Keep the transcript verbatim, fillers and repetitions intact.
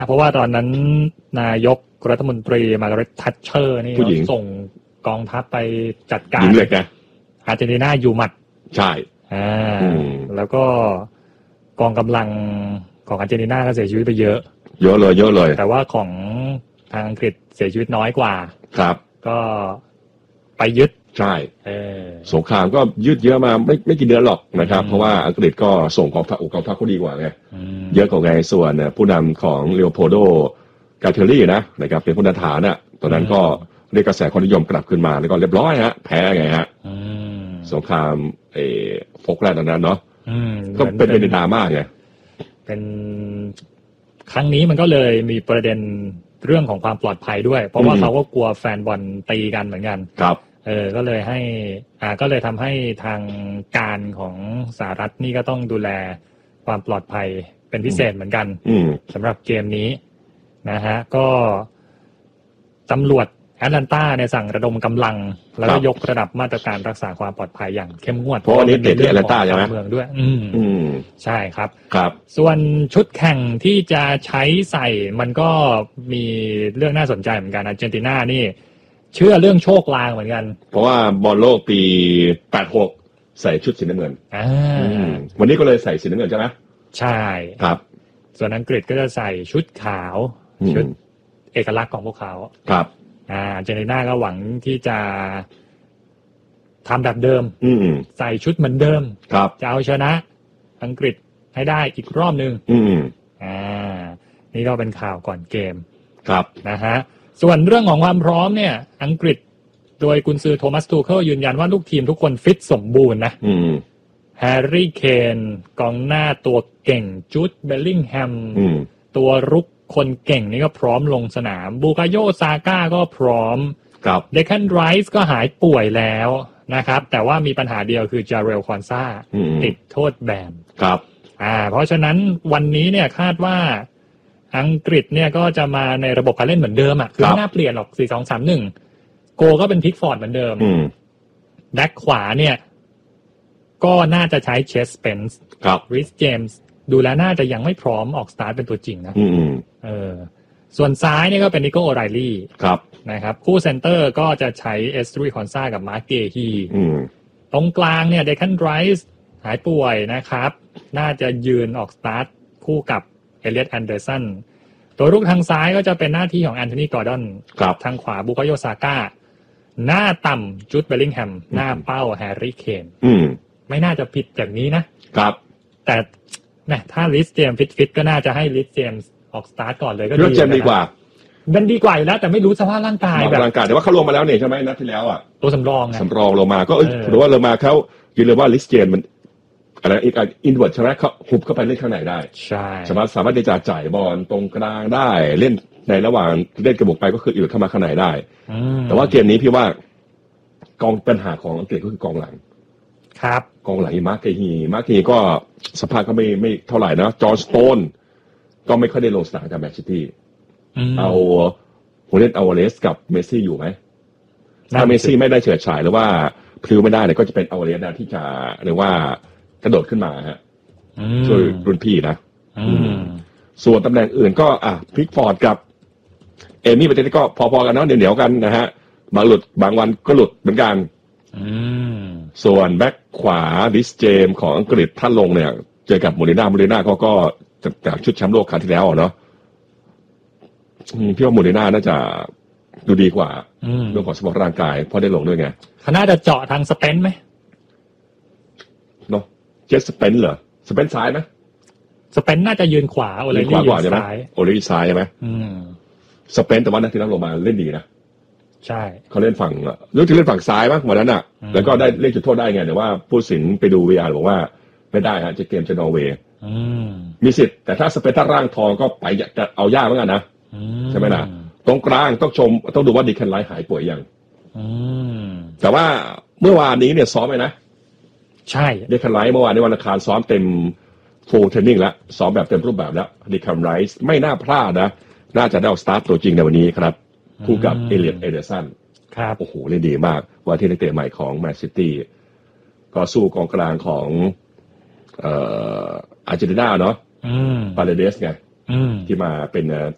เพราะว่าตอนนั้นนายกรัฐมนตรีมาร์กาเร็ต ทัชเชอร์นี่ส่งกองทัพไปจัดการอาร์เจนตินาอยู่หมัดใช่อ่าแล้วก็กองกำลังของอาร์เจนตินาก็เสียชีวิตไปเยอะเยอะเลยเยอะเลยแต่ว่าของทางอังกฤษเสียชีวิตน้อยกว่าครับก็ไปยึดใช่สงครามก็ยืดเยอะมาไม่ไม่กี่เดือนหรอกนะครับเพราะว่าอังกฤษก็ส่งกองทัพกองทัพเขาดีกว่าไงเยอะกว่าไงส่วนผู้นำของเลโอโพโดกาเทอรี่นะนะครับเป็นผู้นำฐานน่ะตอนนั้นก็เรียกกระแสความนิยมกลับขึ้นมาแล้วก็เรียบร้อยฮะแพ้ไงฮะสงครามเออโฟกแลนด์ตอนนั้นเนาะก็เป็นเป็นดราม่าไงเป็นครั้งนี้มันก็เลยมีประเด็นเรื่องของความปลอดภัยด้วยเพราะว่าเขาก็กลัวแฟนบอลตีกันเหมือนกันครับเออก็เลยให้อ่าก็เลยทำให้ทางการของสหรัฐนี่ก็ต้องดูแลความปลอดภัยเป็นพิเศษเหมือนกันสำหรับเกมนี้นะฮะก็ตำรวจแอตแลนตาเนี่ยสั่งระดมกำลังแล้วก็ยกระดับมาตรการรักษาความปลอดภัยอย่างเข้มงวดเพราะอันนี้เตะที่แอตแลนตาใช่ไหมเมืองด้วยอืมอืมใช่ครับครับส่วนชุดแข่งที่จะใช้ใส่มันก็มีเรื่องน่าสนใจเหมือนกันอาร์เจนตินานี่เชื่อเรื่องโชคลางเหมือนกันเพราะว่าบอลโลกปีแปดสิบหกใส่ชุดสีน้ำเงินอ่าวันนี้ก็เลยใส่สีน้ำเงินใช่ไหมใช่ครับส่วนอังกฤษก็จะใส่ชุดขาวชุดเอกลักษณ์ของพวกเขาครับอ่าอาร์เจนตินาก็หวังที่จะทำแบบเดิมใส่ชุดเหมือนเดิมครับจะเอาชนะอังกฤษให้ได้อีกรอบนึงอ่านี่ก็เป็นข่าวก่อนเกมครับนะฮะส่วนเรื่องของความพร้อมเนี่ยอังกฤษโดยกุนซือโทมัสทูเคิลยืนยันว่าลูกทีมทุกคนฟิตสมบูรณ์นะแฮร์รี่เคนกองหน้าตัวเก่งจูดเบลลิงแฮมตัวรุกคนเก่งนี่ก็พร้อมลงสนามบูกาโยซาก้าก็พร้อมเดคันไรส์ก็หายป่วยแล้วนะครับแต่ว่ามีปัญหาเดียวคือจาเรลคอนซาติดโทษแบนครับอ่าเพราะฉะนั้นวันนี้เนี่ยคาดว่าอังกฤษเนี่ยก็จะมาในระบบการเล่นเหมือนเดิมอ่ะคือไม่น่าเปลี่ยนหรอก สี่ สอง สาม หนึ่ง โกก็เป็นพิกฟอร์ดเหมือนเดิมแบ็คขวาเนี่ยก็น่าจะใช้เชสสเปนส์ริสเจมส์ดูแลน่าจะยังไม่พร้อมออกสตาร์ทเป็นตัวจริงนะเออส่วนซ้ายเนี่ยก็เป็นนิโก้โอไรลี่นะครับคู่เซนเตอร์ก็จะใช้เอสตรีคอนซากับมาร์เกฮีตรงกลางเนี่ยเดคันไรส์หายป่วยนะครับน่าจะยืนออกสตาร์ทคู่กับเอเลียตแอนเดอร์สันตัวรุกทางซ้ายก็จะเป็นหน้าที่ของแอนโทนีกอร์ดอนทางขวาบุคโยซาก้าหน้าต่ำจูดเบลลิงแฮมหน้าเป้าแฮร์รี่เคนไม่น่าจะผิดจากนี้นะครับแต่นะถ้าลิสเจมส์ฟิตๆก็น่าจะให้ลิสเจมส์ออกสตาร์ทก่อนเลยก็ดีลิสเจมส์ดีกว่ามันดีกว่าอยู่แล้วแต่ไม่รู้สภาพร่างกายแบบร่างกายแต่ว่าเขาลงมาแล้วเนี่ยใช่ไหมนัดที่แล้วอ่ะตัวสำรองไงสำรองลงมาก็เออหรือว่าลงมาเขายืนเลยว่าลิสเจมส์มันอะไรอีกอินเวิร์ตใช่ไหมเขาหุบเข้าไปเล่นข้างในได้ใช่สามารถสามารถที่จะจ่ายบอลตรงกลางได้เล่นในระหว่างเล่นกระบอกไปก็คืออินเวิร์ตเข้ามาข้างในได้แต่ว่าเกมนี้พี่ว่ากองปัญหาของอังกฤษก็คือกองหลังครับกองหลังมาร์คเกฮีมาร์คเกฮีก็สภาพก็ไม่ไม่เท่าไหร่นะจอร์จสโตนก็ไม่ค่อยได้ลงสนามกับแมนเชสเตอร์เอาโฮเดนอัลวาเรสกับเมสซี่อยู่ไหมถ้าเมสซี่ไม่ได้เฉิดฉายหรือว่าพลิ้วไม่ได้เนี่ยก็จะเป็นอัลวาเรสนะที่จะเรียกว่ากระโดดขึ้นมาฮะช่วยรุ่นพี่นะส่วนตำแหน่งอื่นก็อ่ะพิกฟอร์ดกับเอมี่ประเทศก็พอๆกันเนาะเหนียวๆกันนะฮะบางหลุดบางวันก็หลุดเหมือนกันส่วนแบ็คขวาดิสเจมของอังกฤษท่านลงเนี่ยเจอกับโมเดน่าโมเดน่าเขาก็จากชุดแชมป์โลกครั้งที่แล้วเนาะพี่ว่าโมเดน่าน่าจะดูดีกว่าเรื่องของสมรรถร่างกายเพราะได้ลงด้วยไงเขาน่าจะเจาะทางสเปนไหมเนาะเจสสเปนเหรอสเปนซ้ายไหมสเปนน่าจะยืนขวาโอเลลี่ยืนซ้ายโอเลลี่ซ้ายใช่ไหมสเปนแต่ว่านักที่นั่งลงมาเล่นดีนะใช่เขาเล่นฝั่งเลือกที่เล่นฝั่งซ้ายมั้งวันนั้นอ่ะแล้วก็ได้เล่นจุดโทษได้ไงแต่ว่าผู้สินไปดู วี อาร์ บอกว่าไม่ได้ฮะจะเกมจะนอร์เวย์มีสิทธิ์แต่ถ้าสเปนถ้าร่างทองก็ไปจะเอายากเหมือนกันนะใช่ไหมล่ะตรงกลางต้องชมต้องดูว่าดีแคนไลท์หายป่วยยังแต่ว่าเมื่อวานนี้เนี่ยซ้อมไหมนะใช่ดีแคนไลท์เมื่อวานในวันอังคารซ้อมเต็มฟูลเทรนนิ่งแล้วซ้อมแบบเต็มรูปแบบแล้วดีแคนไลท์ไม่น่าพลาดนะน่าจะได้เอาสตาร์ทตัวจริงในวันนี้ครับคู่กับเอเลียตเอเดอร์สันครับโอ้โหเล่นดีมากว่าที่นักเตะใหม่ของแมนซิตี้ก็สู้กองกลางของเอ่ออาร์เจนตินาเนาะปาเรเดสไงที่มาเป็น